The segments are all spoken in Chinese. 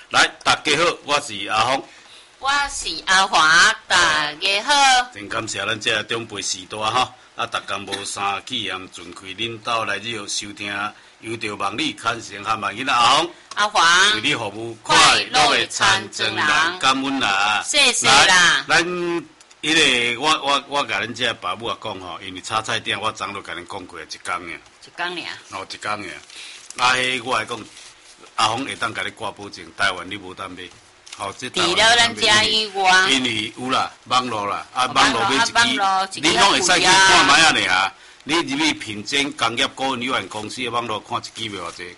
来，大家好，我是阿峰， 我是阿华，大家好。 真感谢咱这长辈时代哈，大家无三起言尽开恁兜来入收听，由着望你牵成和万囡仔阿峰。 阿华， 为你服务快乐的参政人，感恩啦！ 谢谢啦。 咱迄个我甲恁这爸母啊讲吼，因为炒菜店我昨都甲恁讲过一工尔。 一工尔。 哦，一工尔。迄我来讲，阿峰会当甲你挂保证，台湾你无当买。哦，这除了咱家以外， 因为有啦，网络啦，网络买一支，你拢会使去看卖啊尔。你入去品鉴工业股份有限公司的网络看一支要偌济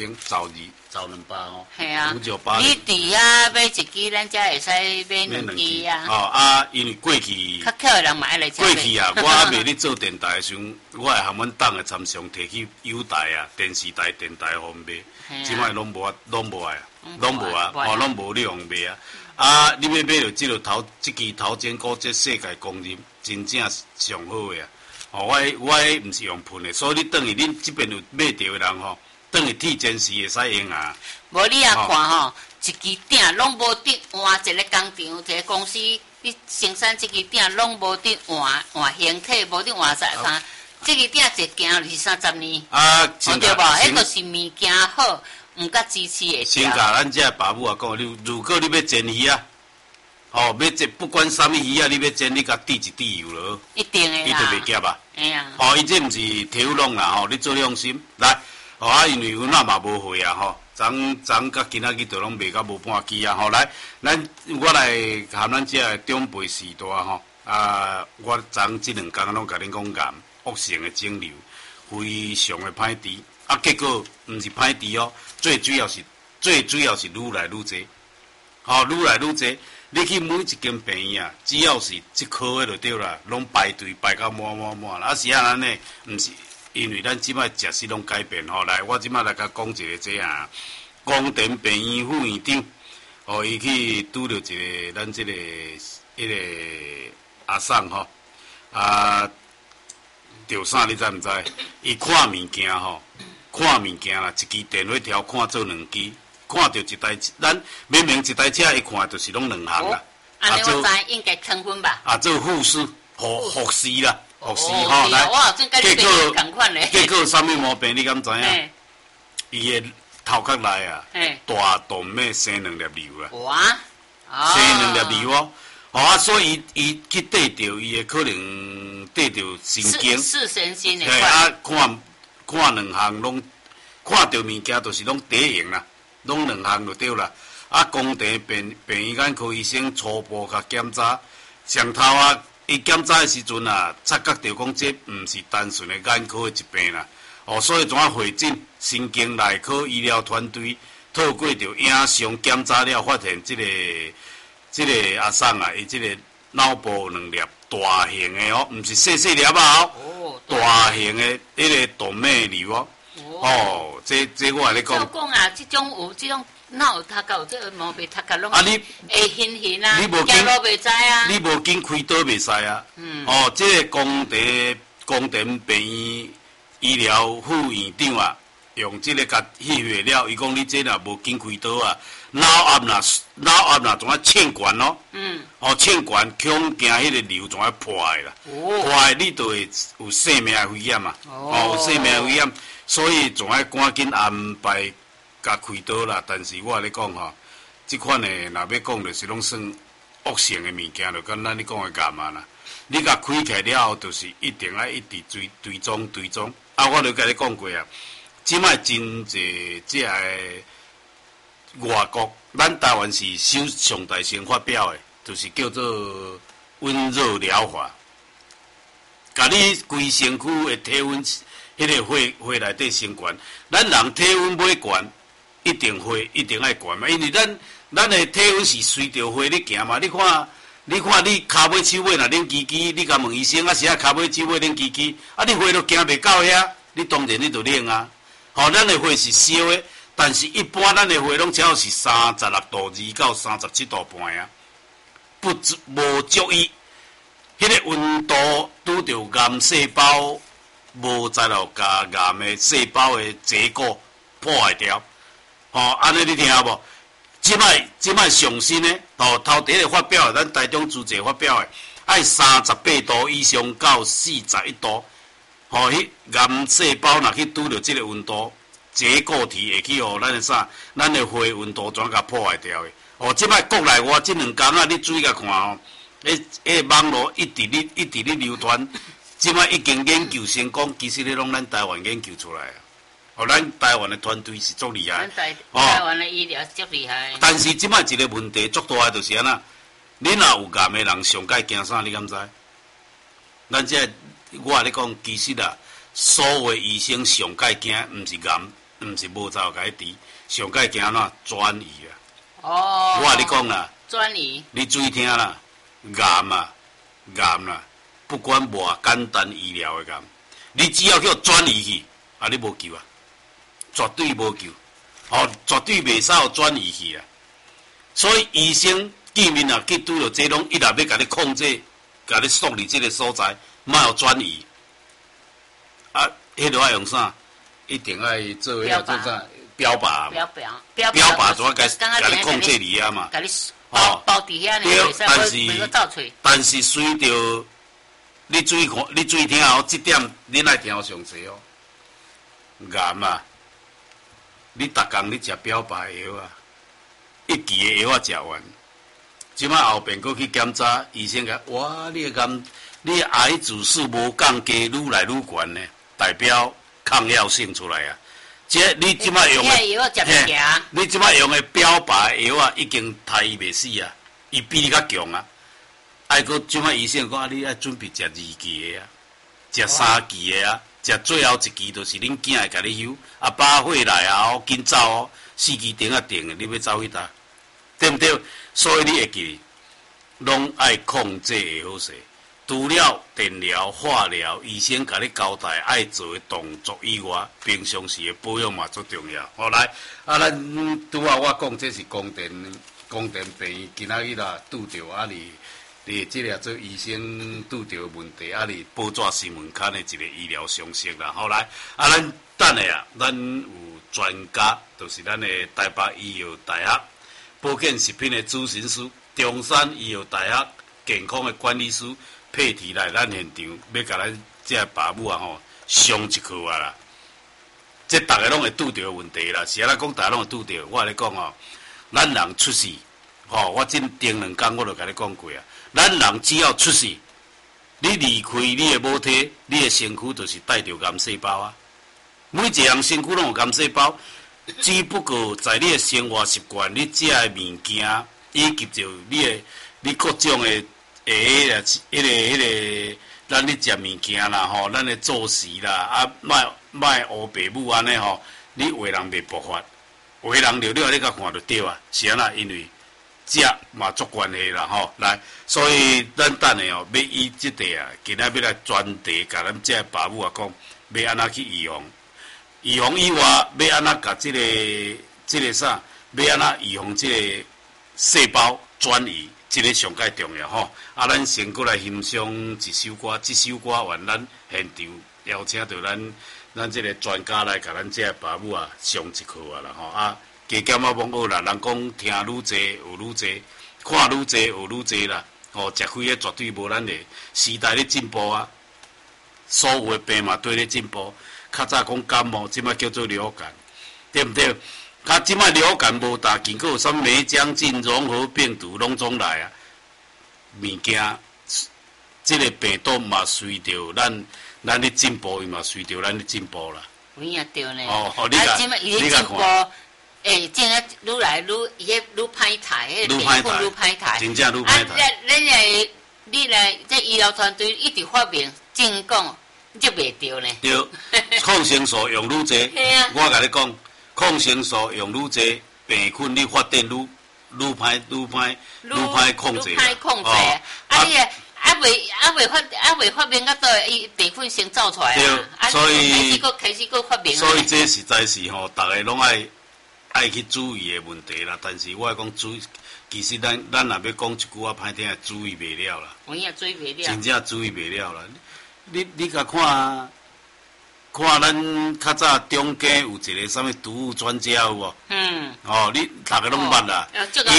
，5000、1200哦。 系啊。 598。 你伫遐买一支，咱才会使买两支啊。 哦因为过去。 较巧的人嘛爱来过去啊，我还未咧做电台的时候，我会含阮党的参详摕去友台啊、电视台、电台互买。即摆拢无啊，拢无啊，拢无你互买啊。你要买着即支头前股，这世界公认真正上好的啊。我毋是用喷的，所以你等于恁即边有买着的人吼，等于铁监视会使用啊。 无你也看吼，一支鼎拢无得换一个工厂、一个公司，你生产这支鼎拢无得换形体，无得换啥啥。这支鼎一件就是30年。 啊， 对无？迄个是物件好，毋甲支持的。 先甲咱这爸母啊讲，如果你要煎鱼啊。要这不管啥物鱼啊，你要煎，你甲滴一滴油落。一定的啦。 伊就袂夹啊。 哎呀。 伊这毋是挑弄啦，你做用心来。因为阮仔嘛无会啊，昨甲今仔日都拢卖甲无半支啊，来，我来含咱这长辈时代我昨即2工拢甲恁讲癌恶性的肿瘤，非常的歹治，结果毋是歹治哦，最主要是愈来愈济，愈来愈济。你去每一间病院啊，只要是即科的就对啦，拢排队排到满啦。是安尼，毋是因为咱即摆食食拢改变来，我即摆来甲讲一个这啊，光电病院副院长，伊去拄着一个咱这个迄个阿桑着啥你知毋知？伊看物件啦，一支电话条看做2支。看到一台，咱明明一台车一看就是拢2项啦。 安尼我知应该成分吧。 做护士、护士啦，护士来。 结果啥物毛病你敢知影？伊的头壳内大动脉生2粒瘤啊。生2粒瘤所以伊去得着，伊会可能得着神经。 是神经的。 看2项拢看到物件，就是拢第一型啦。拢2项就对啦，公地病院眼科医生初步甲检查，上头伊检查的时阵察觉到讲这毋是单纯的眼科的疾病啦，所以怎会诊神经内科医疗团队透过着影像检查了，发现这个阿桑伊这个脑部2粒大型的毋是细粒大型的迄个动脉瘤这我来讲。 照讲这种有这种脑他有这个毛病，他拢会晕啊，走路袂知啊。 你无紧开刀袂使啊。这个公电病院医疗副院长用这个甲翕血了，伊讲你这若无紧开刀脑压若怎欠管欠管恐惊迄个瘤怎破啦，破你就会有生命危险嘛。有生命危险。所以总爱赶紧安排甲开刀啦，但是我咧讲即款的若要讲就是拢算恶性的物件，就跟咱咧讲的癌啦。你甲开起来了后，就是一定要一直追踪。我就甲你讲过即摆真侪这个外国，咱台湾是上大先发表的，就是叫做温热疗法，甲你规身躯的体温。迄个血内底升悬，咱人体温要悬，一定爱悬嘛，因为咱的体温是随着血咧行嘛。你看你骹尾手尾若冷吱吱，你甲问医生是骹尾手尾冷吱吱，你血都行袂到遐，你当然你就冷啊。咱的血是烧的，但是一般咱的血拢只要是36度2到37度半无足以，迄个温度拄着癌细胞。无再落甲癌的细胞的结构破坏掉，安尼你听无？ 即摆上新诶，头第一个发表的，咱台中资济发表的，爱38度以上到41度，迄癌细胞若去拄着即个温度，这个固体会去咱的啥，咱的肺温度全甲破坏掉的。即摆国内外即2工啊，你注意甲看哦，网络一直咧流传，即摆已经研究成功，其实咧拢咱台湾研究出来啊。咱台湾的团队是足厉害。 台湾的医疗足厉害。 但是即摆一个问题足大的就是安那，你若有癌的人上界惊啥？你敢知？咱这我咧讲，其实啊，所有医生上界惊，毋是癌，毋是无走甲伊治，上界惊哪转移啊。我咧讲啦， 转移。你注意听啦，癌啦，不管偌简单医疗的癌，你只要叫转移去，你无救啊。绝对无救，绝对袂使有转移去啊！所以医生见面啊，去拄着这拢一直要甲你控制，甲你锁伫这个所在，莫有转移。迄落爱用啥？一定爱做遐做啥？标靶。标靶怎甲你控制你啊嘛？ 甲你包伫遐呢，袂使走出。 但是随着你注意看，你注意听哦，这点恁爱听详细哦。癌啊！你逐工你食标靶药啊，一期的药食完，即摆后边搁去检查，医生讲，哇，你的癌指数无降低，愈来愈悬呢，代表抗药性出来啊。你即摆用的，你即摆用的标靶药啊，已经杀伊袂死啊，伊比你较强啊。搁即摆医生讲，你爱准备食2期的啊，食3期的啊。食最后一期就是恁囝会甲你休，把火来啊，紧走哦，4期定啊定的，你要走去倒，对不对？所以你会记，拢爱控制会好势。除了电疗、化疗，医生甲你交代爱做的动作以外，平常时的保养嘛最重要。好来，咱拄啊，我讲这是光电病院，今仔日啦拄着你即个做医生拄着问题，你报纸新闻刊的一个医疗常识啦。后来咱等下咱有专家，就是咱的台北医药大学保健食品的主审师，中山医药大学健康的管理师佩提来咱现场，要甲咱这爸母啊上一课啊啦。这大家拢会拄着问题啦，是安尼讲，大家拢会拄着。我来讲咱人出世，我前顶2工我就甲你讲过啊。咱人只要出世，你离开你的母体，你的身躯就是带着癌细胞啊。每一个人身躯拢有癌细胞，只不过在你的生活习惯、你食的物件，以及就你各种的咱咧食物件啦咱的作息啦，卖乌爸母安尼你为人袂爆发，为人了你甲看就对啊，是安那，因为。食嘛足关系啦来，所以咱等下要以即个今仔要来专题，甲咱这爸母讲，要安怎去预防？预防以外，要安怎甲即个啥？要安怎预防即个细胞转移？即个上界重要咱先过来欣赏一首歌，这首歌完咱现场邀请到咱这个专家来甲咱这爸母上一课啦加减罔学啦，人讲听愈济学愈济，看愈济学愈济啦。食亏的绝对无咱的时代咧进步啊，所有的病嘛对咧进步。较早讲感冒，即摆叫做流感，对不对？即摆流感无大，经过有啥梅将军融合病毒拢总来啊，物件即个病毒嘛随着咱咧进步，伊嘛随着咱咧进步啦。 有影对呢。 你看。 真个愈来愈歹睇， 愈歹睇，真正愈歹睇。 你来这医疗团队一直发明，正讲就袂对呢。 对，抗生素用愈济，我甲你讲，抗生素用愈济，病菌你发展愈歹控制。 歹控制。未发明到倒，伊病菌先造出来啊。 所以开始个发明。 所以这实在是大家拢爱去注意的问题啦，但是我讲注意，其实咱若要讲一句话歹听，注意袂了啦。 有影注意袂了。 真正注意袂了啦。你甲看看咱较早中间有一个啥物毒物专家有无？哦，你大家拢捌啦。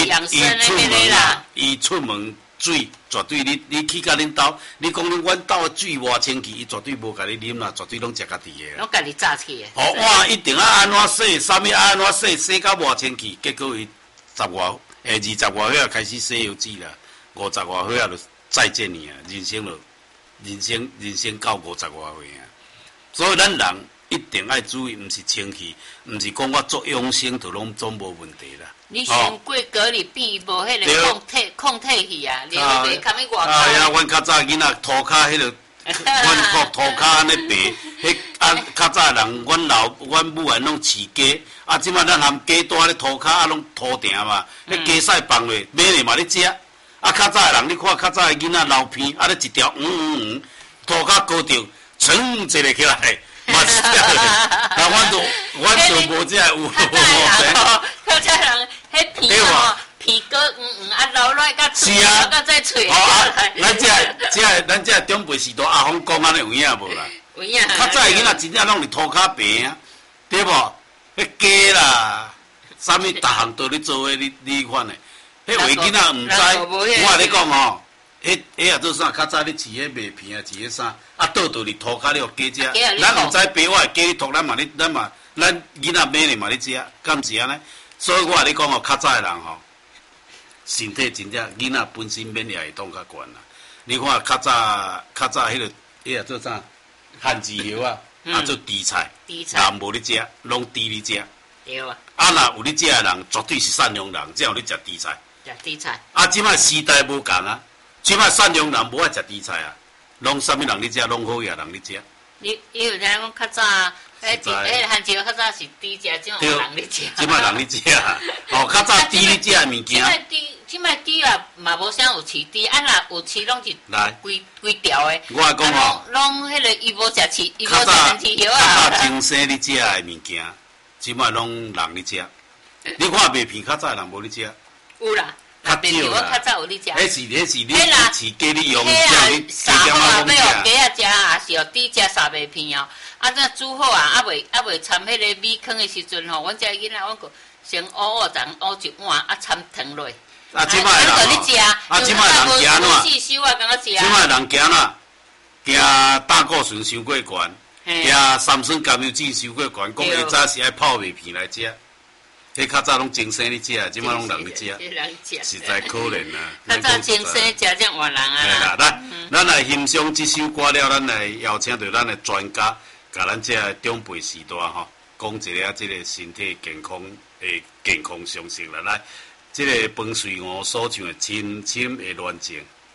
伊出门水绝对你去甲恁兜，你讲阮兜的水偌清气，伊绝对无甲你啉啦，绝对拢食家己的。 拢家己炸起的。 哦，哇，一定安怎洗，啥物安怎洗，洗到偌清气，结果伊20外岁啊开始洗油脂啦，50外岁啊就再见你啊，人生到50外岁啊。所以咱人一定爱注意，毋是清气，毋是讲我做养生就总无问题啦。 你先过隔离边无迄个抗体去啊，你袂堪去外口。 哎呀，阮较早囡仔涂骹迄个，阮涂骹安尼白，迄较早人，阮母啊拢饲鸡，即摆咱含鸡带咧涂骹啊，拢涂定嘛，迄鸡屎放落，买咧嘛咧食。较早人，你看较早的囡仔老片，咧一条涂骹高着，噌一个起来。嘛是这样，那阮就无这样有。 较早人迄皮吼皮哥流落甲嘴，甲再喙。 咱这长辈时代阿峰讲安尼有影无啦？ 有影。 较早囡仔真正拢是涂骹白啊，对无？迄鸡啦，啥物逐项都咧做诶，你款诶。迄位囡仔毋知，我咧讲吼。迄也做啥？较早咧饲迄麦片啊，饲迄啥？倒你涂骹咧，互鸡食。咱毋知白我鸡涂，咱囡仔买咧嘛咧食，敢毋是安尼？所以我咧讲吼，较早诶人吼，身体真正囡仔本身免疫系统较悬啦。你看较早迄个也做啥？番薯叶啊，做猪菜，人无咧食，拢猪咧食。 对啊。 若有咧食诶人，绝对是善良人，才有咧食猪菜。 食猪菜。 即摆时代无共啊。即摆善良人无爱食猪菜啊，拢啥物人咧食，拢好野人咧食。 你有听讲较早，汉薯较早是猪食，即摆人咧食。 即摆人咧食，哦，较早猪咧食诶物件。 即摆猪啊，嘛无啥有饲猪，若有饲拢是规条诶。 我讲吼， 拢迄个伊无食饲，伊无食饲叶啊。 较早精生咧食诶物件，即摆拢人咧食。你看麦片，较早人无咧食。 有啦。 较少啦，迄是你饲鸡你用， 沙好啊，要互鸡仔食啊，是互猪食沙麦片哦。这煮好啊，未掺迄个米糠的时阵吼，阮遮囡仔阮个先乌一碗，掺糖落。 即摆人你食，即摆人行哪？ 即摆人行哪？行胆固醇伤过悬，行三酸甘油酯伤过悬，讲下早是爱泡麦片来食。迄较早拢精生咧食，即摆拢人咧食，实在可怜啊！ 较早精生食这活人啊！ 啦，咱来欣赏这首歌了，咱来邀请到咱的专家，甲咱这长辈时代吼，讲一下这个身体健康常识啦。来，这个彭穗娥所唱的《深深的恋情》。